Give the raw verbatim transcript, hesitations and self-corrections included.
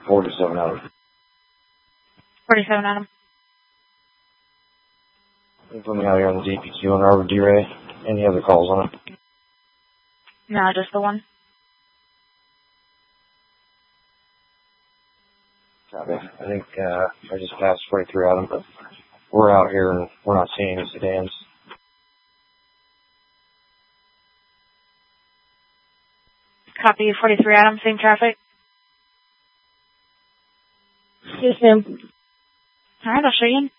forty-seven Adam. forty-seven Adam. You put me out here on the D P Q on Robert D. Ray. Any other calls on it? No, just the one. Copy. I think uh, I just passed forty-three Adam, but we're out here and we're not seeing any sedans. Copy, forty-three Adam, same traffic. Yes, ma'am. Alright, I'll show you in.